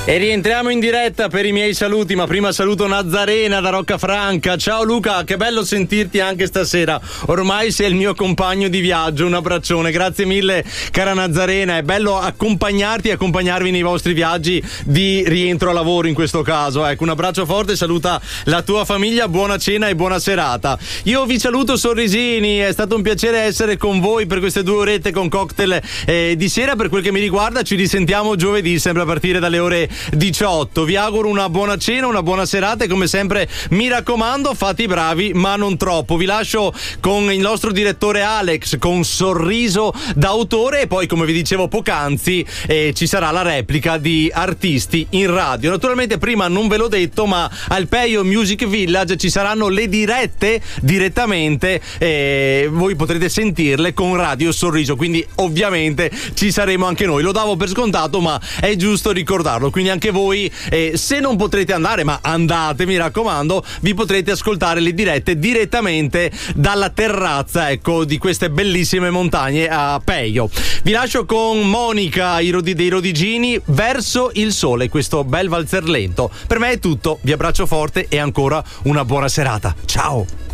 E rientriamo in diretta per i miei saluti, ma prima saluto Nazarena da Roccafranca. Ciao Luca, che bello sentirti anche stasera. Ormai sei il mio compagno di viaggio, un abbraccione. Grazie mille, cara Nazarena. È bello accompagnarti e accompagnarvi nei vostri viaggi di rientro a lavoro in questo caso. Ecco, un abbraccio forte, saluta la tua famiglia, buona cena e buona serata. Io vi saluto sorrisini, è stato un piacere essere con voi per queste 2 orette con cocktail di sera. Per quel che mi riguarda ci risentiamo giovedì, sempre a partire dalle ore 18. Vi auguro una buona cena, una buona serata e come sempre mi raccomando fate i bravi ma non troppo. Vi lascio con il nostro direttore Alex con Sorriso d'autore e poi, come vi dicevo poc'anzi, ci sarà la replica di Artisti in Radio. Naturalmente prima non ve l'ho detto, ma al Peio Music Village ci saranno le dirette direttamente, voi potrete sentirle con Radio Sorriso, quindi ovviamente ci saremo anche noi. Lo davo per scontato ma è giusto ricordarlo, quindi anche voi se non potrete andare, ma andate, mi raccomando, vi potrete ascoltare le dirette direttamente dalla terrazza, ecco, di queste bellissime montagne a Peio. Vi lascio con Monica dei Rodigini, Verso il sole, questo bel valzer lento. Per me è tutto, vi abbraccio forte e ancora una buona serata. Ciao.